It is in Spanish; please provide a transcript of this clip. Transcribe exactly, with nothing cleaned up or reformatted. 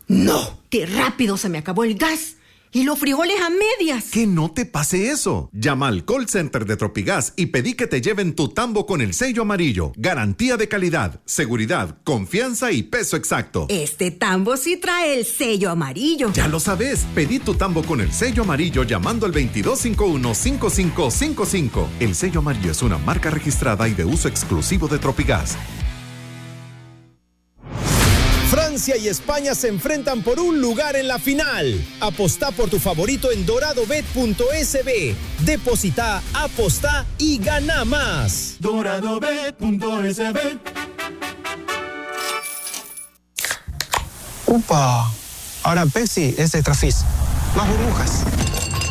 No, qué rápido se me acabó el gas. Y los frijoles a medias. Que no te pase eso. Llama al call center de Tropigas y pedí que te lleven tu tambo con el sello amarillo. Garantía de calidad, seguridad, confianza y peso exacto. Este tambo sí trae el sello amarillo. Ya lo sabes. Pedí tu tambo con el sello amarillo llamando al veintidós cincuenta y uno, cincuenta y cinco cincuenta y cinco. El sello amarillo es una marca registrada y de uso exclusivo de Tropigas. Francia y España se enfrentan por un lugar en la final. Apostá por tu favorito en doradobet punto es be. Deposita, apostá y gana más. doradobet punto es be. Upa, ahora Pepsi es de Trafis. Más burbujas.